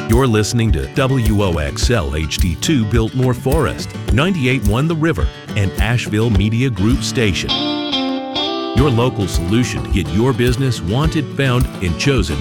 You're listening to WOXL HD2 Biltmore Forest, 98.1 The River, and Asheville Media Group Station. Your local solution to get your business wanted, found, and chosen